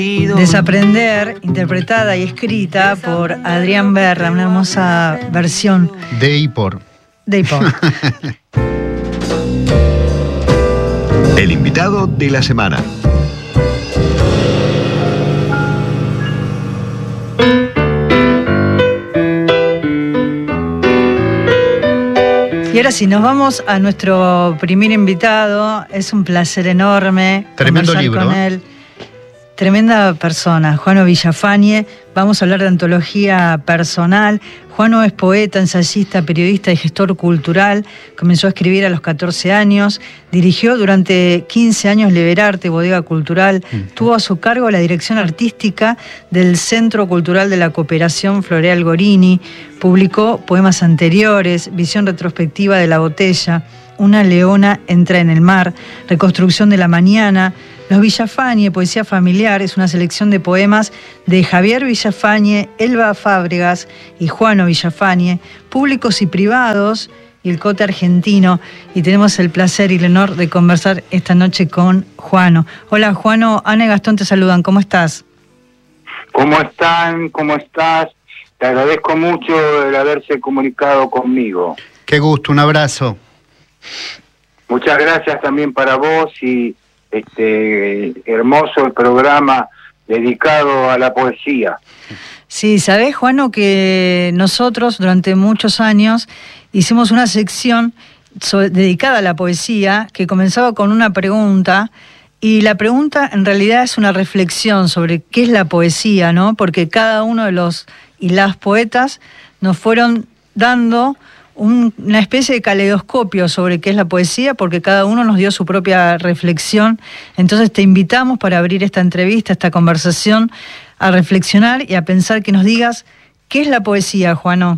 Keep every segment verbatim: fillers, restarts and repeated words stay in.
Desaprender, interpretada y escrita por Adrián Berra, una hermosa versión. De y por. De y por. El invitado de la semana. Y ahora sí, nos vamos a nuestro primer invitado. Es un placer enorme Tremendo conversar libro. con él. Tremenda persona, Juano Villafañe. Vamos a hablar de antología personal. Juano es poeta, ensayista, periodista y gestor cultural. Comenzó a escribir a los catorce años. Dirigió durante quince años Liberarte, bodega cultural. Uh-huh. Tuvo a su cargo la dirección artística del Centro Cultural de la Cooperación Floreal Gorini. Publicó poemas anteriores, Visión retrospectiva de la botella, Una leona entra en el mar, Reconstrucción de la mañana. Los Villafañe, poesía familiar, es una selección de poemas de Javier Villafañe, Elba Fábregas y Juano Villafañe, públicos y privados, y el Cote Argentino. Y tenemos el placer y el honor de conversar esta noche con Juano. Hola Juano, Ana y Gastón te saludan, ¿cómo estás? ¿Cómo están? ¿Cómo estás? Te agradezco mucho el haberse comunicado conmigo. Qué gusto, un abrazo. Muchas gracias también para vos y este hermoso el programa dedicado a la poesía. Sí, sabés, Juano, que nosotros durante muchos años hicimos una sección sobre, dedicada a la poesía, que comenzaba con una pregunta, y la pregunta en realidad es una reflexión sobre qué es la poesía, ¿no? Porque cada uno de los y las poetas nos fueron dando Un, una especie de caleidoscopio sobre qué es la poesía, porque cada uno nos dio su propia reflexión. Entonces te invitamos para abrir esta entrevista, esta conversación, a reflexionar y a pensar, que nos digas qué es la poesía, Juano.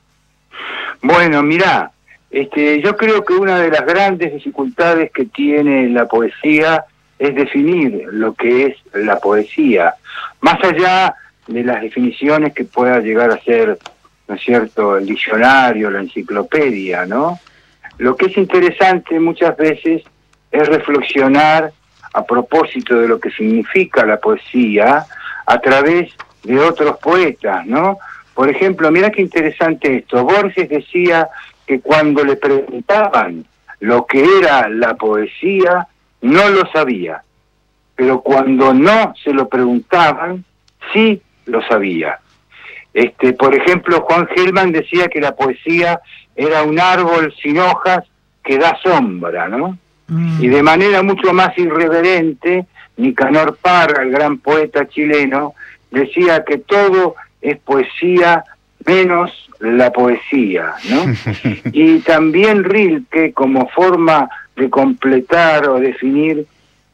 Bueno, mirá, este, yo creo que una de las grandes dificultades que tiene la poesía es definir lo que es la poesía, más allá de las definiciones que pueda llegar a ser, ¿no es cierto?, el diccionario, la enciclopedia, ¿no? Lo que es interesante muchas veces es reflexionar a propósito de lo que significa la poesía a través de otros poetas, ¿no? Por ejemplo, mira qué interesante esto. Borges decía que cuando le preguntaban lo que era la poesía, no lo sabía, pero cuando no se lo preguntaban, sí lo sabía. Este, por ejemplo, Juan Gelman decía que la poesía era un árbol sin hojas que da sombra, ¿no? Mm. Y de manera mucho más irreverente, Nicanor Parra, el gran poeta chileno, decía que todo es poesía menos la poesía, ¿no? Y también Rilke, como forma de completar o definir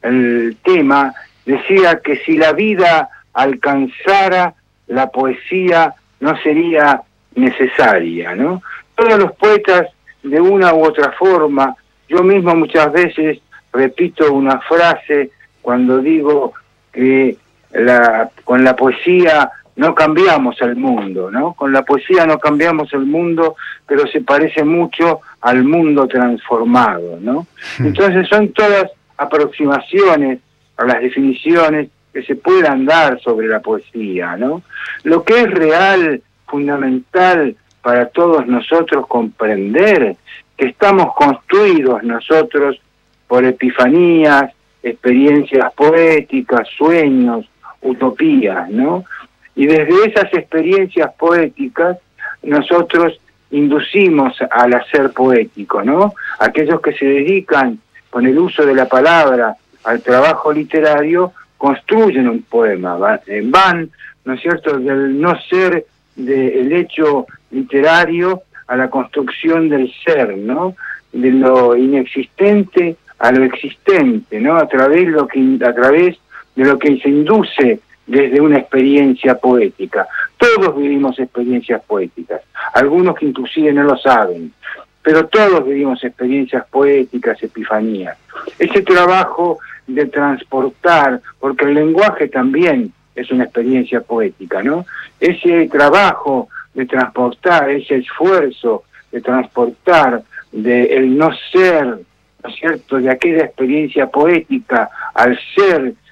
el tema, decía que si la vida alcanzara, la poesía no sería necesaria, ¿no? Todos los poetas, de una u otra forma, yo mismo muchas veces repito una frase cuando digo que la, con la poesía no cambiamos el mundo, ¿no? Con la poesía no cambiamos el mundo, pero se parece mucho al mundo transformado, ¿no? Entonces son todas aproximaciones a las definiciones que se puedan dar sobre la poesía, ¿no? Lo que es real, fundamental para todos nosotros comprender, que estamos construidos nosotros por epifanías, experiencias poéticas, sueños, utopías, ¿no? Y desde esas experiencias poéticas nosotros inducimos al hacer poético, ¿no? Aquellos que se dedican con el uso de la palabra al trabajo literario construyen un poema, van, van, ¿no es cierto?, del no ser del hecho literario a la construcción del ser, ¿no?, de lo inexistente a lo existente, ¿no?, a través, lo que, a través de lo que se induce desde una experiencia poética. Todos vivimos experiencias poéticas, algunos que inclusive no lo saben, pero todos vivimos experiencias poéticas, epifanías. Ese trabajo de transportar, porque el lenguaje también es una experiencia poética, ¿no? Ese trabajo de transportar, ese esfuerzo de transportar del no ser, ¿no es cierto?, de aquella experiencia poética al ser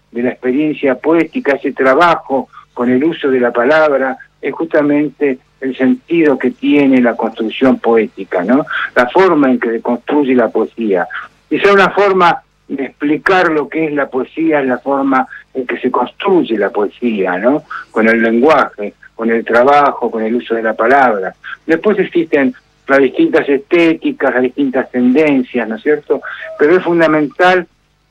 de la experiencia poética, ese trabajo con el uso de la palabra, es justamente el sentido que tiene la construcción poética, ¿no? La forma en que se construye la poesía. Quizá una forma de explicar lo que es la poesía es la forma en que se construye la poesía, ¿no? Con el lenguaje, con el trabajo, con el uso de la palabra. Después existen las distintas estéticas, las distintas tendencias, ¿no es cierto? Pero es fundamental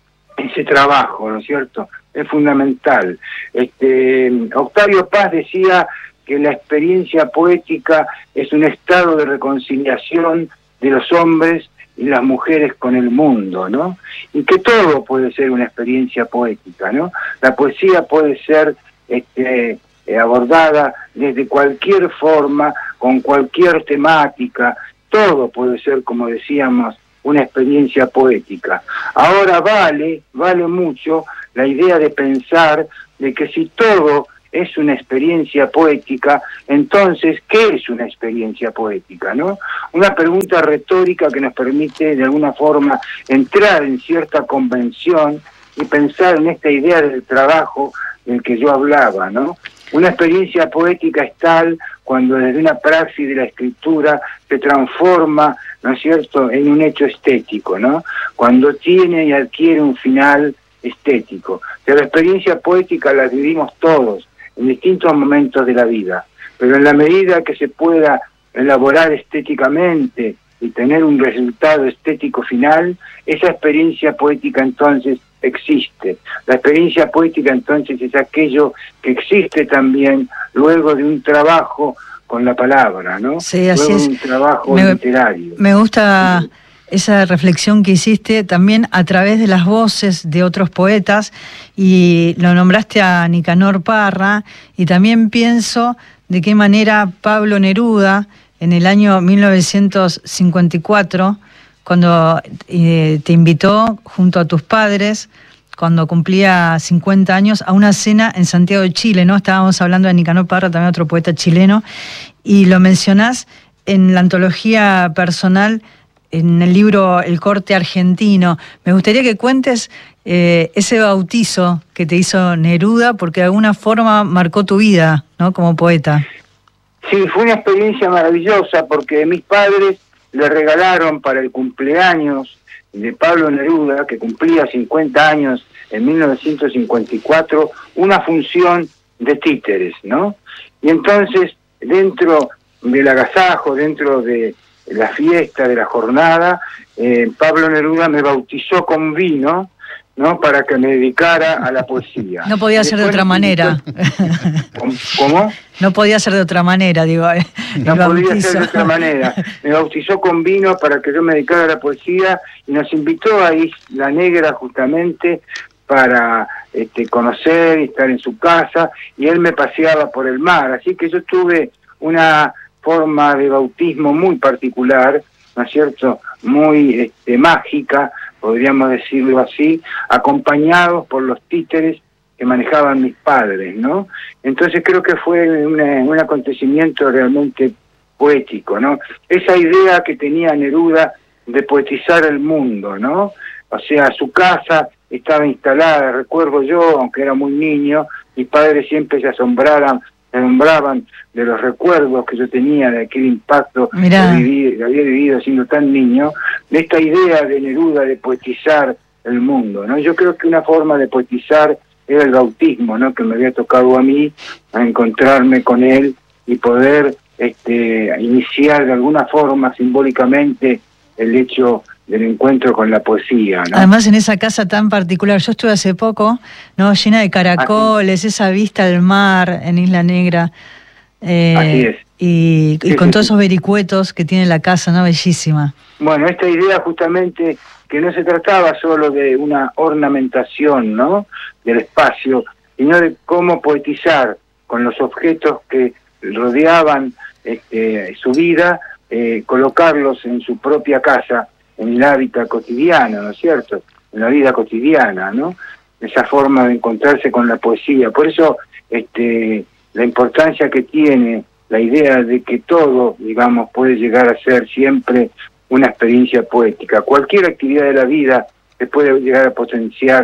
ese trabajo, ¿no es cierto? Es fundamental. Este, Octavio Paz decía que la experiencia poética es un estado de reconciliación de los hombres y las mujeres con el mundo, ¿no? Y que todo puede ser una experiencia poética, ¿no? La poesía puede ser este, abordada desde cualquier forma, con cualquier temática, todo puede ser, como decíamos, una experiencia poética. Ahora vale, vale mucho la idea de pensar de que si todo es una experiencia poética, entonces, ¿qué es una experiencia poética, no? Una pregunta retórica que nos permite, de alguna forma, entrar en cierta convención y pensar en esta idea del trabajo del que yo hablaba, ¿no? Una experiencia poética es tal cuando desde una praxis de la escritura se transforma, ¿no es cierto?, en un hecho estético, ¿no? Cuando tiene y adquiere un final estético. Que la experiencia poética la vivimos todos, en distintos momentos de la vida, pero en la medida que se pueda elaborar estéticamente y tener un resultado estético final, esa experiencia poética entonces existe. La experiencia poética entonces es aquello que existe también luego de un trabajo con la palabra, ¿no? Sí, así luego es. de un trabajo me, literario. Me gusta esa reflexión que hiciste también a través de las voces de otros poetas, y lo nombraste a Nicanor Parra, y también pienso de qué manera Pablo Neruda, en el año mil novecientos cincuenta y cuatro, cuando eh, te invitó junto a tus padres, cuando cumplía cincuenta años, a una cena en Santiago de Chile, ¿no? Estábamos hablando de Nicanor Parra, también otro poeta chileno, y lo mencionás en la antología personal, en el libro El Corte Argentino. Me gustaría que cuentes eh, ese bautizo que te hizo Neruda, porque de alguna forma marcó tu vida, ¿no?, como poeta. Sí, fue una experiencia maravillosa, porque mis padres le regalaron para el cumpleaños de Pablo Neruda, que cumplía cincuenta años en mil novecientos cincuenta y cuatro, una función de títeres, ¿no? Y entonces, dentro del agasajo, dentro de la fiesta, de la jornada, eh, Pablo Neruda me bautizó con vino, ¿no?, para que me dedicara a la poesía. No podía ser de otra manera. ¿Cómo? No podía ser de otra manera, digo. Eh, no podía ser de otra manera. Me bautizó con vino para que yo me dedicara a la poesía, y nos invitó a Isla Negra justamente para este, conocer y estar en su casa, y él me paseaba por el mar. Así que yo tuve una forma de bautismo muy particular, ¿no es cierto?, muy este, mágica, podríamos decirlo así, acompañados por los títeres que manejaban mis padres, ¿no? Entonces creo que fue una, un acontecimiento realmente poético, ¿no? Esa idea que tenía Neruda de poetizar el mundo, ¿no? O sea, su casa estaba instalada, recuerdo yo, aunque era muy niño, mis padres siempre se asombraban, se asombraban de los recuerdos que yo tenía de aquel impacto que viví, que había vivido siendo tan niño, de esta idea de Neruda de poetizar el mundo, ¿no? Yo creo que una forma de poetizar era el bautismo, ¿no?, que me había tocado a mí, a encontrarme con él y poder este, iniciar de alguna forma simbólicamente el hecho del encuentro con la poesía, ¿no? Además, en esa casa tan particular, yo estuve hace poco, ¿no?, llena de caracoles, ¿Ah, sí? Esa vista al mar en Isla Negra. Eh, Así es. Y, y sí, con sí, todos sí. esos vericuetos que tiene la casa, ¿no?, bellísima. Bueno, esta idea justamente que no se trataba solo de una ornamentación, ¿no?, del espacio, sino de cómo poetizar con los objetos que rodeaban este, su vida, eh, colocarlos en su propia casa, en el hábitat cotidiano, ¿no es cierto?, en la vida cotidiana, ¿no?, esa forma de encontrarse con la poesía. Por eso este, la importancia que tiene la idea de que todo, digamos, puede llegar a ser siempre una experiencia poética. Cualquier actividad de la vida se puede llegar a potenciar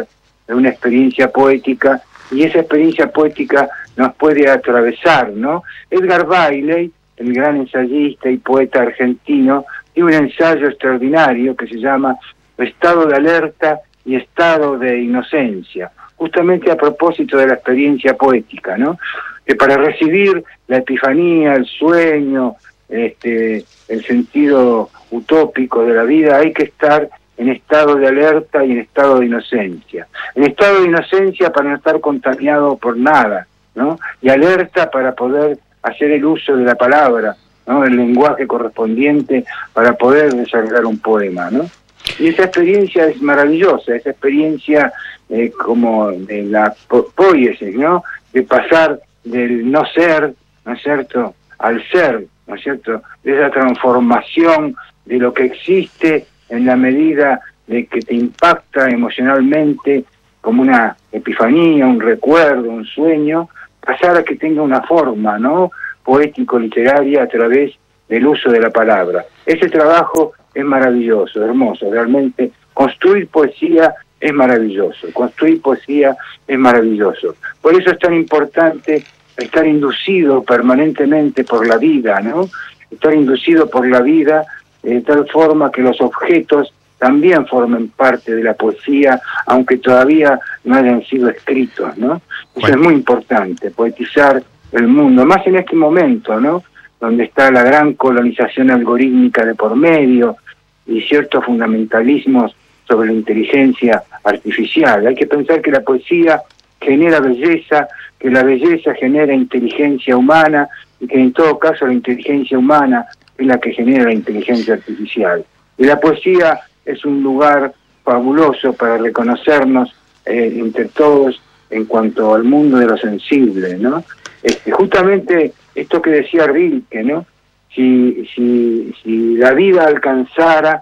de una experiencia poética, y esa experiencia poética nos puede atravesar, ¿no? Edgar Bailey, el gran ensayista y poeta argentino, tiene un ensayo extraordinario que se llama Estado de alerta y estado de inocencia, justamente a propósito de la experiencia poética, ¿no? Que para recibir la epifanía, el sueño, este, el sentido utópico de la vida, hay que estar en estado de alerta y en estado de inocencia. En estado de inocencia para no estar contaminado por nada, ¿no? Y alerta para poder hacer el uso de la palabra, ¿no? El lenguaje correspondiente para poder desarrollar un poema, ¿no? Y esa experiencia es maravillosa, esa experiencia eh, como de la po poiesis, ¿no? De pasar del no ser, ¿no es cierto?, al ser, ¿no es cierto?, de esa transformación de lo que existe en la medida de que te impacta emocionalmente como una epifanía, un recuerdo, un sueño, pasar a que tenga una forma, ¿no?, poético-literaria a través del uso de la palabra. Ese trabajo es maravilloso, hermoso, realmente. Construir poesía es maravilloso, construir poesía es maravilloso. Por eso es tan importante estar inducido permanentemente por la vida, ¿no? Estar inducido por la vida de tal forma que los objetos también formen parte de la poesía, aunque todavía no hayan sido escritos, ¿no? Eso bueno. Es muy importante, poetizar el mundo, más en este momento, ¿no?, donde está la gran colonización algorítmica de por medio y ciertos fundamentalismos sobre la inteligencia artificial. Hay que pensar que la poesía genera belleza, que la belleza genera inteligencia humana y que en todo caso la inteligencia humana es la que genera la inteligencia artificial. Y la poesía es un lugar fabuloso para reconocernos eh, entre todos en cuanto al mundo de lo sensible, ¿no? Este, justamente esto que decía Rilke, ¿no? Si, si, si la vida alcanzara,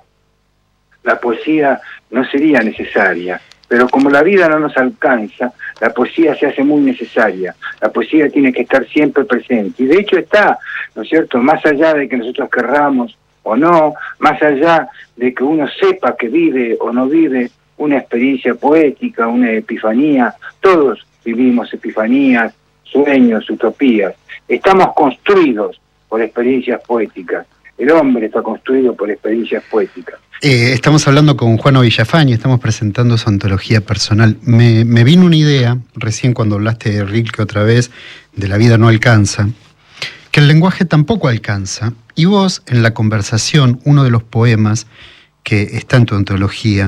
la poesía no sería necesaria. Pero como la vida no nos alcanza, la poesía se hace muy necesaria. La poesía tiene que estar siempre presente. Y de hecho está, ¿no es cierto?, más allá de que nosotros querramos o no, más allá de que uno sepa que vive o no vive una experiencia poética, una epifanía, todos vivimos epifanías, sueños, utopías. Estamos construidos por experiencias poéticas. El hombre está construido por experiencias poéticas. Eh, estamos hablando con Juano Villafañe, estamos presentando su antología personal. Me, me vino una idea, recién cuando hablaste de Rilke otra vez, de la vida no alcanza, que el lenguaje tampoco alcanza. Y vos, en la conversación, uno de los poemas que está en tu antología,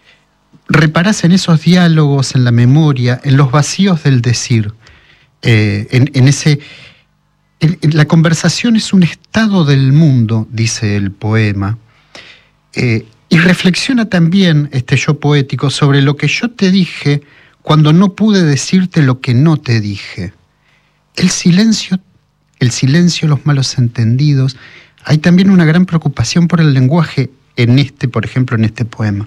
reparás en esos diálogos, en la memoria, en los vacíos del decir, eh, en, en ese... En, en la conversación es un estado del mundo, dice el poema, eh, y reflexiona también este yo poético sobre lo que yo te dije cuando no pude decirte lo que no te dije. El silencio, el silencio, los malos entendidos. Hay también una gran preocupación por el lenguaje en este, por ejemplo, en este poema.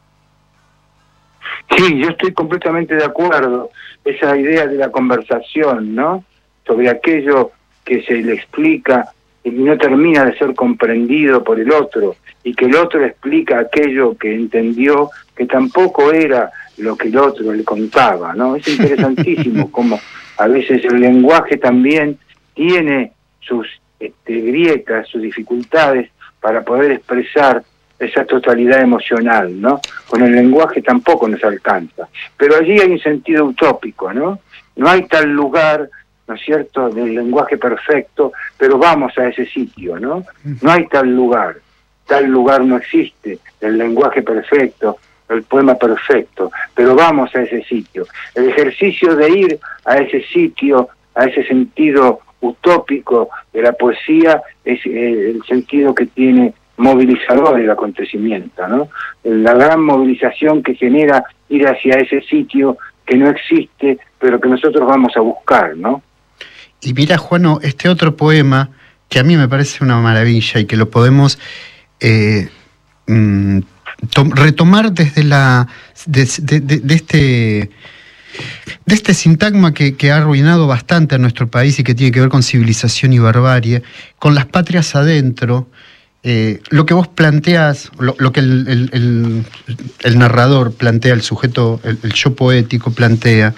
Sí, yo estoy completamente de acuerdo. Esa idea de la conversación, ¿no?, sobre aquello que se le explica y no termina de ser comprendido por el otro, y que el otro explica aquello que entendió, que tampoco era lo que el otro le contaba, ¿no? Es interesantísimo cómo a veces el lenguaje también tiene sus este, grietas, sus dificultades para poder expresar esa totalidad emocional, ¿no? Con el lenguaje tampoco nos alcanza. Pero allí hay un sentido utópico, ¿no? No hay tal lugar, ¿no es cierto?, del lenguaje perfecto, pero vamos a ese sitio, ¿no? No hay tal lugar, tal lugar no existe, el lenguaje perfecto, el poema perfecto, pero vamos a ese sitio. El ejercicio de ir a ese sitio, a ese sentido utópico de la poesía, es eh, el sentido que tiene movilizador el acontecimiento, ¿no? La gran movilización que genera ir hacia ese sitio que no existe, pero que nosotros vamos a buscar, ¿no? Y mira, Juano, este otro poema, que a mí me parece una maravilla y que lo podemos eh, mm, retomar desde la de, de, de, de este de este sintagma que, que ha arruinado bastante a nuestro país y que tiene que ver con civilización y barbarie, con las patrias adentro, eh, lo que vos planteás, lo, lo que el, el, el, el narrador plantea, el sujeto, el, el yo poético plantea,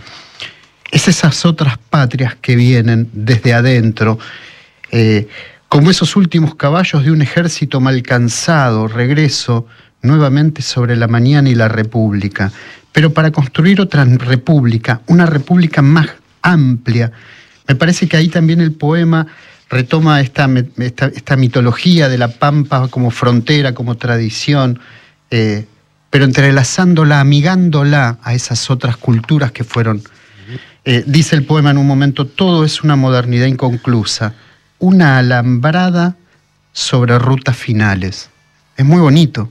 es esas otras patrias que vienen desde adentro, eh, como esos últimos caballos de un ejército mal cansado, regreso nuevamente sobre la mañana y la república, pero para construir otra república, una república más amplia. Me parece que ahí también el poema retoma esta, esta, esta mitología de la Pampa como frontera, como tradición, eh, pero entrelazándola, amigándola a esas otras culturas que fueron. Eh, dice el poema en un momento, todo es una modernidad inconclusa, una alambrada sobre rutas finales. Es muy bonito.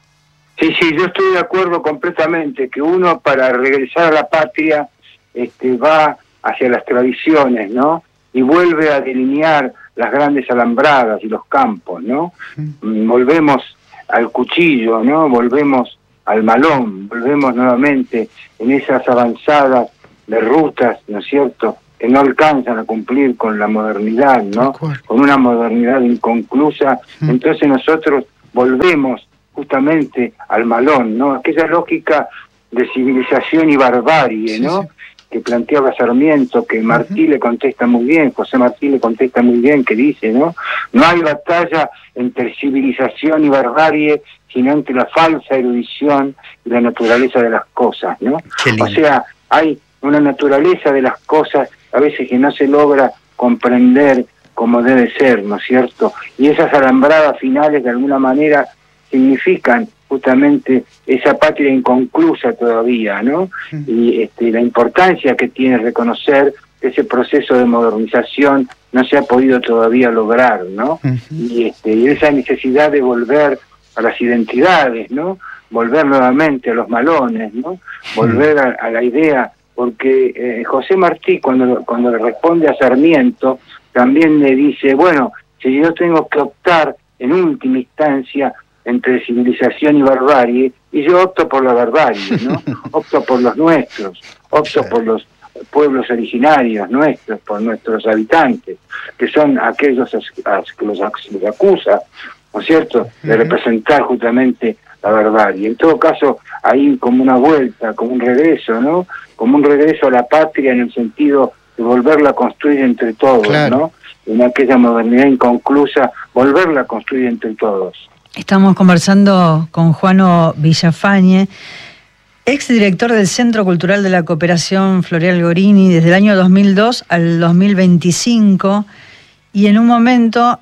Sí, sí, yo estoy de acuerdo completamente, que uno para regresar a la patria este, va hacia las tradiciones, ¿no? Y vuelve a delinear las grandes alambradas y los campos, ¿no? Mm. Volvemos al cuchillo, ¿no? Volvemos al malón, volvemos nuevamente en esas avanzadas de rutas, ¿no es cierto?, que no alcanzan a cumplir con la modernidad, ¿no? Con una modernidad inconclusa. Mm. Entonces nosotros volvemos justamente al malón, ¿no? Aquella lógica de civilización y barbarie, ¿no? Sí, sí. Que planteaba Sarmiento, que Martí uh-huh. le contesta muy bien, José Martí le contesta muy bien, que dice, ¿no? No hay batalla entre civilización y barbarie, sino entre la falsa erudición y la naturaleza de las cosas, ¿no? O sea, hay una naturaleza de las cosas a veces que no se logra comprender como debe ser, ¿no es cierto? Y esas alambradas finales de alguna manera significan justamente esa patria inconclusa todavía, ¿no? Uh-huh. Y este, la importancia que tiene reconocer que ese proceso de modernización no se ha podido todavía lograr, ¿no? Uh-huh. Y, este, y esa necesidad de volver a las identidades, ¿no? Volver nuevamente a los malones, ¿no? Volver a, a la idea, porque eh, José Martí cuando, cuando le responde a Sarmiento también le dice, bueno, si yo tengo que optar en última instancia entre civilización y barbarie, y yo opto por la barbarie, ¿no? Opto por los nuestros, opto sí. por los pueblos originarios nuestros, por nuestros habitantes, que son aquellos a los que los acusa, ¿no es cierto?, de representar justamente la barbarie. En todo caso, hay como una vuelta, como un regreso, ¿no? Como un regreso a la patria en el sentido de volverla a construir entre todos, claro. ¿no? En aquella modernidad inconclusa, volverla a construir entre todos. Estamos conversando con Juano Villafañe, exdirector del Centro Cultural de la Cooperación Floreal Gorini desde el año dos mil dos al dos mil veinticinco, y en un momento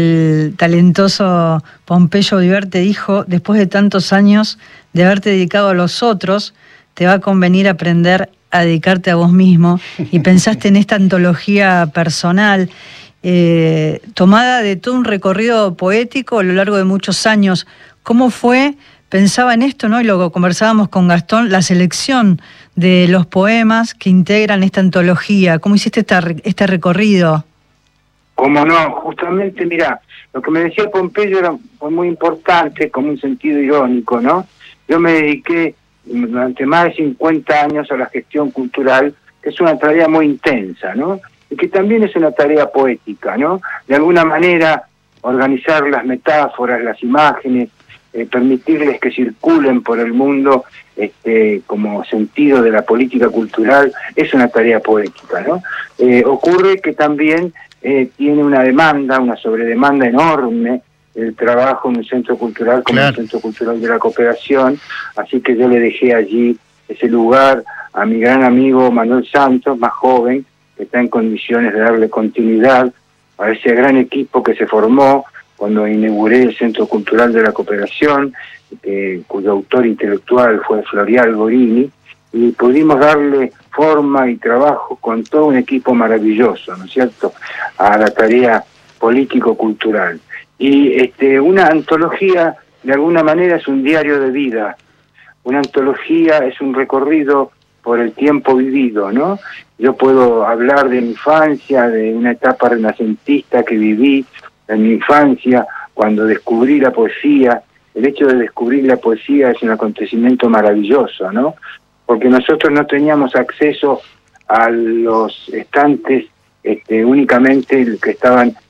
el talentoso Pompeyo Oliverte dijo, después de tantos años de haberte dedicado a los otros, te va a convenir aprender a dedicarte a vos mismo, y pensaste en esta antología personal, Eh, tomada de todo un recorrido poético a lo largo de muchos años. ¿Cómo fue? Pensaba en esto, ¿no? Y luego conversábamos con Gastón, la selección de los poemas que integran esta antología. ¿Cómo hiciste esta, este recorrido? Cómo no, justamente, mira, lo que me decía Pompeyo era muy importante, como un sentido irónico, ¿no? Yo me dediqué durante más de cincuenta años a la gestión cultural, que es una tarea muy intensa, ¿no? Y que también es una tarea poética, ¿no? De alguna manera, organizar las metáforas, las imágenes, eh, permitirles que circulen por el mundo este, como sentido de la política cultural, es una tarea poética, ¿no? Eh, ocurre que también eh, tiene una demanda, una sobredemanda enorme, el trabajo en un centro cultural como claro. el Centro Cultural de la Cooperación, así que yo le dejé allí ese lugar a mi gran amigo Manuel Santos, más joven, que está en condiciones de darle continuidad a ese gran equipo que se formó cuando inauguré el Centro Cultural de la Cooperación, eh, cuyo autor intelectual fue Floreal Gorini, y pudimos darle forma y trabajo con todo un equipo maravilloso, ¿no es cierto?, a la tarea político-cultural. Y este, una antología, de alguna manera, es un diario de vida. Una antología es un recorrido por el tiempo vivido, ¿no? Yo puedo hablar de mi infancia, de una etapa renacentista que viví en mi infancia, cuando descubrí la poesía. El hecho de descubrir la poesía es un acontecimiento maravilloso, ¿no? Porque nosotros no teníamos acceso a los estantes este, únicamente que estaban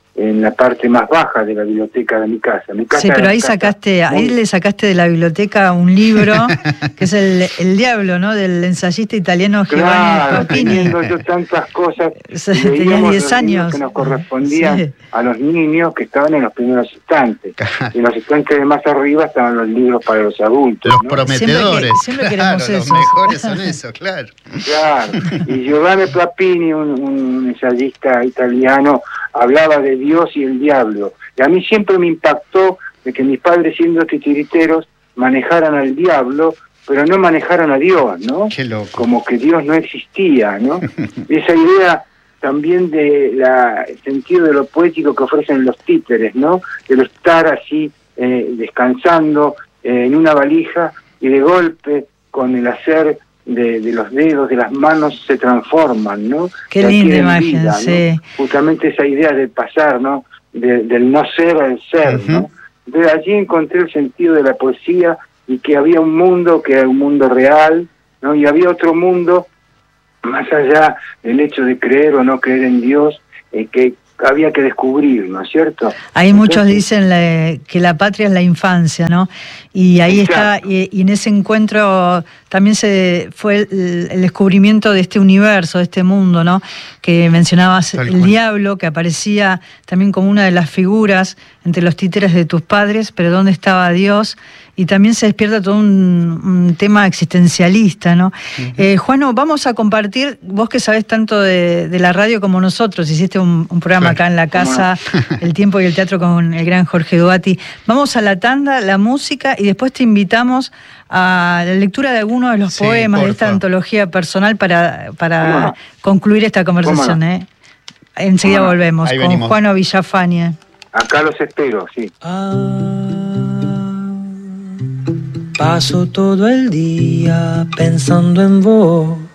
en la parte más baja de la biblioteca de mi casa. Mi casa sí, pero ahí casa sacaste, muy... ahí le sacaste de la biblioteca un libro que es el, el Diablo, ¿no? Del ensayista italiano Giovanni Claro, Papini. teniendo yo tantas cosas, tenías diez años que nos correspondían sí. a los niños que estaban en los primeros estantes. Y en los estantes de más arriba estaban los libros para los adultos. Los ¿no? prometedores. Siempre, que, siempre queremos claro, eso. Los mejores son eso, claro. Claro. Y Giovanni Papini, un, un ensayista italiano, hablaba de Dios y el diablo. Y a mí siempre me impactó de que mis padres, siendo titiriteros, manejaran al diablo, pero no manejaran a Dios, ¿no? Qué loco. Como que Dios no existía, ¿no? Esa idea también de la el sentido de lo poético que ofrecen los títeres, ¿no? De lo estar así eh, descansando eh, en una valija y de golpe con el hacer de, de los dedos, de las manos se transforman, ¿no? Qué Se linda adquieren imagen, vida, sí. ¿no? Justamente esa idea de pasar, ¿no? De, del no ser al ser, Uh-huh. ¿no? De allí encontré el sentido de la poesía y que había un mundo que era un mundo real, ¿no? Y había otro mundo más allá del hecho de creer o no creer en Dios, eh, que había que descubrir, ¿no es cierto? Ahí muchos Entonces, dicen la, que la patria es la infancia, ¿no? Y ahí Exacto. está, y, y en ese encuentro también se fue el, el descubrimiento de este universo, de este mundo, ¿no? Que mencionabas Tal el cual. diablo, que aparecía también como una de las figuras entre los títeres de tus padres, pero ¿dónde estaba Dios? Y también se despierta todo un, un tema existencialista, ¿no? Uh-huh. eh, Juano, vamos a compartir, vos que sabés tanto de, de la radio como nosotros, hiciste un, un programa claro. acá en la casa, El Tiempo y el Teatro con el gran Jorge Duati. Vamos a la tanda, la música, y después te invitamos a la lectura de algunos de los sí, poemas de esta favor. antología personal para, para no. concluir esta conversación. No. ¿eh? Enseguida no. volvemos Ahí con venimos. Juano Villafañe. Acá los espero, sí. Ah, paso todo el día pensando en vos.